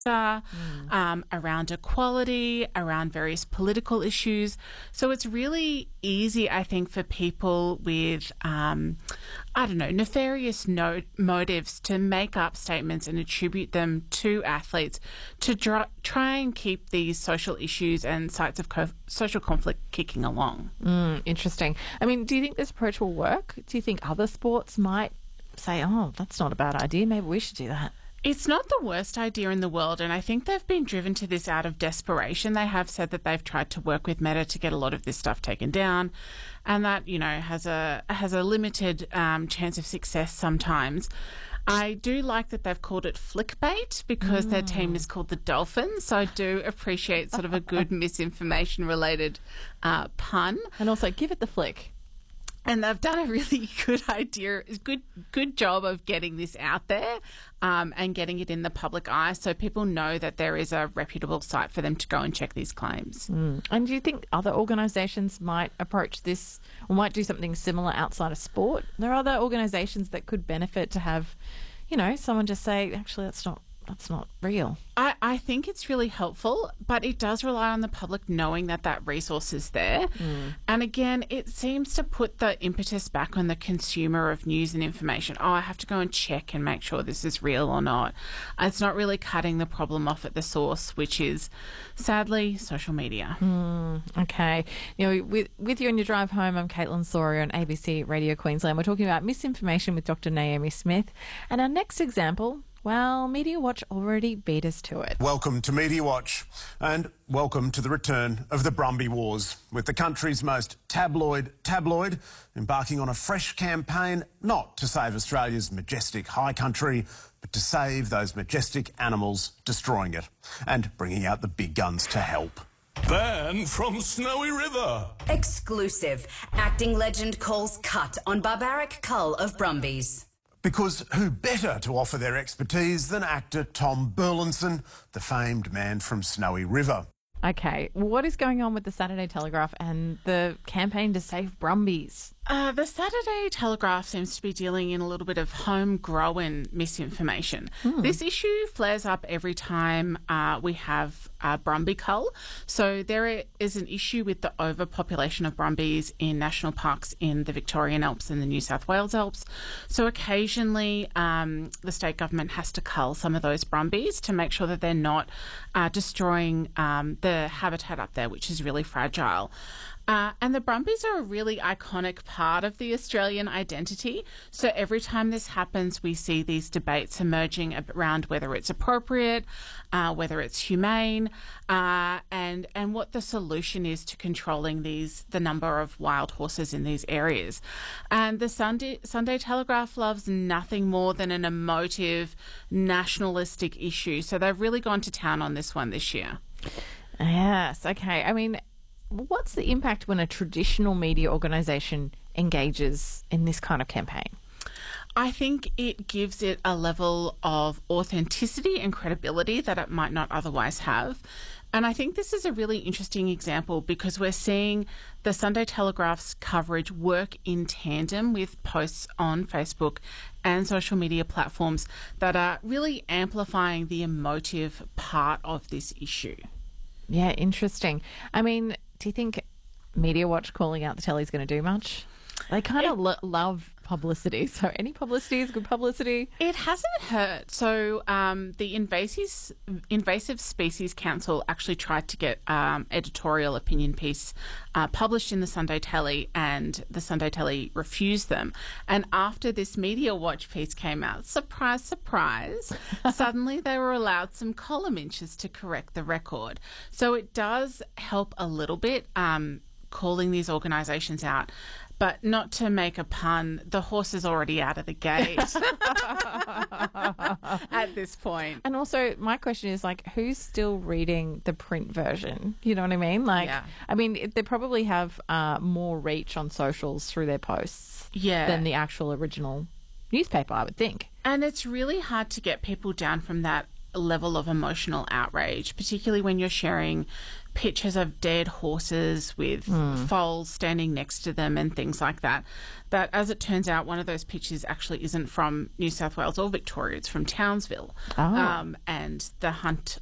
around equality, around various political issues. So it's really easy, I think, for people with, nefarious motives to make up statements and attribute them to athletes to try and keep these social issues and sites of social conflict kicking along. Interesting. I mean, do you think this approach will work? Do you think other sports might say, oh, that's not a bad idea, maybe we should do that? It's not the worst idea in the world, and I think they've been driven to this out of desperation. They have said that they've tried to work with Meta to get a lot of this stuff taken down, and that, has a limited chance of success sometimes. I do like that they've called it Flickbait because their team is called the Dolphins, so I do appreciate sort of a good misinformation-related pun. And also, give it the flick. And they've done a really good job of getting this out there and getting it in the public eye so people know that there is a reputable site for them to go and check these claims. And do you think other organisations might approach this or might do something similar outside of sport? There are other organisations that could benefit to have, someone just say, actually, that's not real. I think it's really helpful, but it does rely on the public knowing that resource is there. And again, it seems to put the impetus back on the consumer of news and information. Oh, I have to go and check and make sure this is real or not. It's not really cutting the problem off at the source, which is, sadly, social media. Okay. With you on your drive home, I'm Caitlin Sawyer on ABC Radio Queensland. We're talking about misinformation with Dr. Naomi Smith. And our next example, well, Media Watch already beat us to it. Welcome to Media Watch, and welcome to the return of the Brumby Wars, with the country's most tabloid embarking on a fresh campaign not to save Australia's majestic high country, but to save those majestic animals destroying it and bringing out the big guns to help. Ban from Snowy River. Exclusive. Acting legend calls cut on barbaric cull of Brumbies. Because who better to offer their expertise than actor Tom Burlinson, the famed man from Snowy River? Okay, what is going on with the Saturday Telegraph and the campaign to save Brumbies? The Saturday Telegraph seems to be dealing in a little bit of homegrown misinformation. This issue flares up every time we have Brumby cull. So there is an issue with the overpopulation of Brumbies in national parks in the Victorian Alps and the New South Wales Alps. So occasionally the state government has to cull some of those Brumbies to make sure that they're not destroying the habitat up there, which is really fragile. And the Brumbies are a really iconic part of the Australian identity. So every time this happens, we see these debates emerging around whether it's appropriate, whether it's humane, and what the solution is to controlling the number of wild horses in these areas. And the Sunday Telegraph loves nothing more than an emotive, nationalistic issue. So they've really gone to town on this one this year. Yes, okay. I mean, what's the impact when a traditional media organisation engages in this kind of campaign? I think it gives it a level of authenticity and credibility that it might not otherwise have. And I think this is a really interesting example because we're seeing the Sunday Telegraph's coverage work in tandem with posts on Facebook and social media platforms that are really amplifying the emotive part of this issue. Yeah, interesting. I mean, do you think Media Watch calling out the telly is going to do much? They kind of love publicity, so any publicity is good publicity. It hasn't hurt. So the Invasive Species Council actually tried to get editorial opinion piece published in the Sunday Telly, and the Sunday Telly refused them. And after this Media Watch piece came out, surprise, surprise, suddenly they were allowed some column inches to correct the record. So it does help a little bit calling these organisations out. But not to make a pun, the horse is already out of the gate at this point. And also, my question is, who's still reading the print version? You know what I mean? I mean, they probably have more reach on socials through their posts than the actual original newspaper, I would think. And it's really hard to get people down from that level of emotional outrage, particularly when you're sharing pictures of dead horses with foals standing next to them and things like that. But as it turns out, one of those pictures actually isn't from New South Wales or Victoria. It's from Townsville. And the hunt